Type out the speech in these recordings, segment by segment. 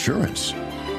insurance.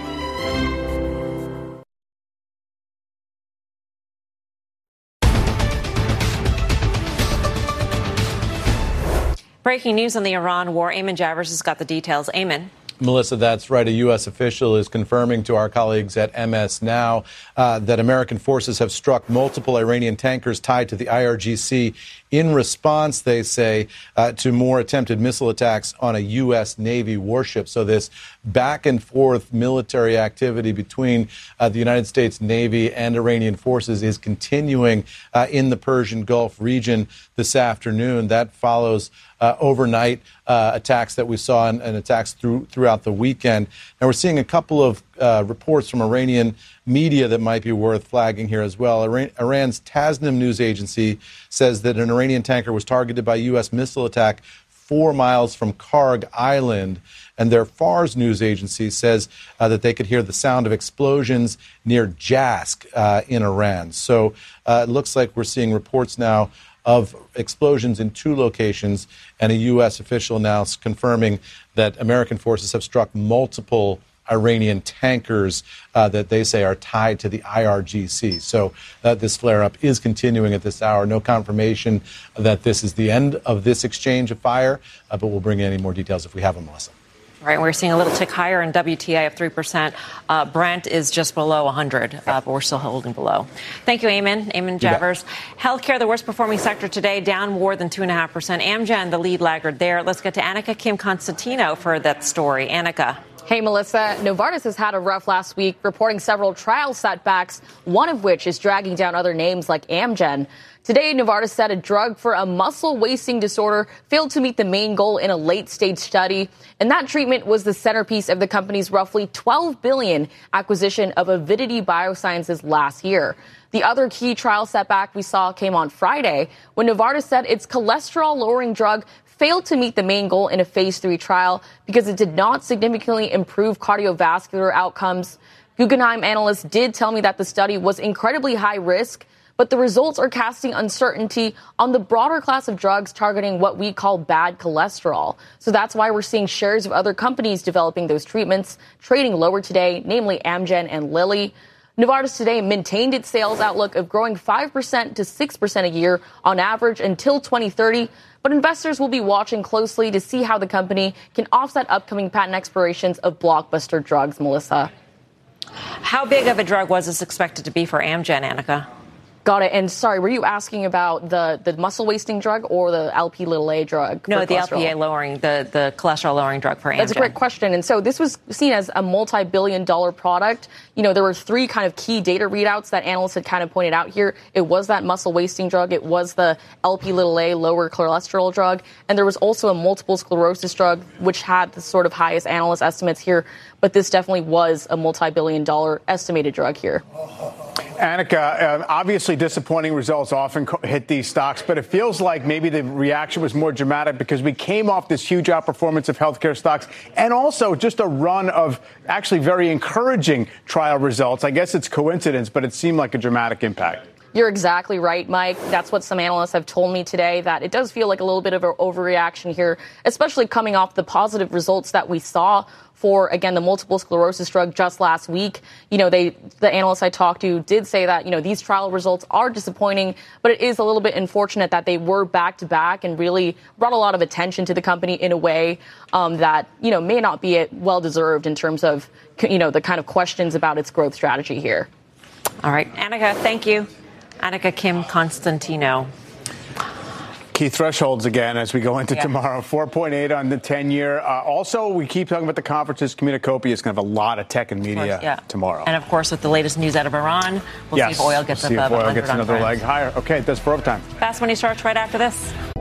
Breaking news on the Iran war. Eamon Javers has got the details. Eamon. Melissa, that's right. A U.S. official is confirming to our colleagues at MS Now that American forces have struck multiple Iranian tankers tied to the IRGC in response, they say, to more attempted missile attacks on a U.S. Navy warship. So this back and forth military activity between the United States Navy and Iranian forces is continuing in the Persian Gulf region this afternoon. That follows overnight attacks that we saw and attacks throughout the weekend. Now, we're seeing a couple of reports from Iranian media that might be worth flagging here as well. Iran's Tasnim news agency says that an Iranian tanker was targeted by a U.S. missile attack 4 miles from Karg Island. And their Fars news agency says that they could hear the sound of explosions near Jask in Iran. So it looks like we're seeing reports now of explosions in 2 locations, and a U.S. official now is confirming that American forces have struck multiple Iranian tankers that they say are tied to the IRGC. So this flare-up is continuing at this hour. No confirmation that this is the end of this exchange of fire, but we'll bring in any more details if we have them, Melissa. Right, we're seeing a little tick higher in WTI of 3%. Brent is just below 100, but we're still holding below. Thank you, Eamon. Eamon Javers. Healthcare, the worst performing sector today, down more than 2.5%. Amgen, the lead laggard there. Let's get to Annika Kim Constantino for that story. Annika. Hey, Melissa. Novartis has had a rough last week, reporting several trial setbacks, one of which is dragging down other names like Amgen. Today, Novartis said a drug for a muscle wasting disorder failed to meet the main goal in a late-stage study, and that treatment was the centerpiece of the company's roughly $12 billion acquisition of Avidity Biosciences last year. The other key trial setback we saw came on Friday when Novartis said its cholesterol-lowering drug failed to meet the main goal in a phase 3 trial because it did not significantly improve cardiovascular outcomes. Guggenheim analysts did tell me that the study was incredibly high risk, but the results are casting uncertainty on the broader class of drugs targeting what we call bad cholesterol. So that's why we're seeing shares of other companies developing those treatments trading lower today, namely Amgen and Lilly. Novartis today maintained its sales outlook of growing 5% to 6% a year on average until 2030. But investors will be watching closely to see how the company can offset upcoming patent expirations of blockbuster drugs, Melissa. How big of a drug was this expected to be for Amgen, Annika? Got it. And sorry, were you asking about the muscle wasting drug or the Lp(a) drug? No, the Lp(a) lowering, the cholesterol lowering drug for Amgen. That's a great question. And so this was seen as a multi-billion-dollar product. You know, there were 3 kind of key data readouts that analysts had kind of pointed out here. It was that muscle wasting drug. It was the Lp(a) lower cholesterol drug. And there was also a multiple sclerosis drug, which had the sort of highest analyst estimates here. But this definitely was a multi-billion-dollar estimated drug here. Annika, obviously disappointing results often hit these stocks, but it feels like maybe the reaction was more dramatic because we came off this huge outperformance of healthcare stocks and also just a run of actually very encouraging trial results. I guess it's coincidence, but it seemed like a dramatic impact. You're exactly right, Mike. That's what some analysts have told me today, that it does feel like a little bit of an overreaction here, especially coming off the positive results that we saw for, again, the multiple sclerosis drug just last week. You know, the analysts I talked to did say that, you know, these trial results are disappointing, but it is a little bit unfortunate that they were back to back and really brought a lot of attention to the company in a way that, you know, may not be well deserved in terms of, you know, the kind of questions about its growth strategy here. All right. Annika, thank you. Annika Kim Constantino. Key thresholds again as we go into tomorrow. 4.8 on the 10-year. Also, we keep talking about the conferences. Communacopia is going to have a lot of tech and media tomorrow. And, of course, with the latest news out of Iran, we'll see if oil gets above $100 another leg higher. Okay, that's for overtime. Fast Money starts right after this.